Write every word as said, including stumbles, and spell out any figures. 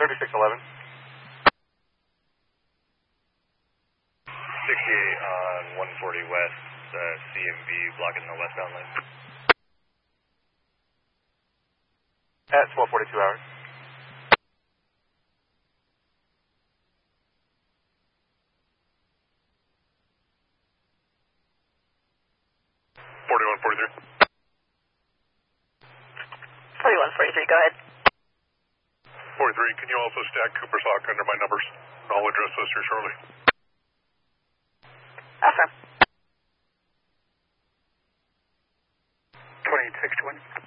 thirty-six eleven. sixty-eight on one forty west, uh, C M V blocking the westbound lane. At twelve forty-two hours. forty-one forty-three. forty-one forty-three, go ahead. forty-three, can you also stack Cooper's Hawk under my numbers? I'll address those here shortly. Affirm. twenty-eight sixty-one.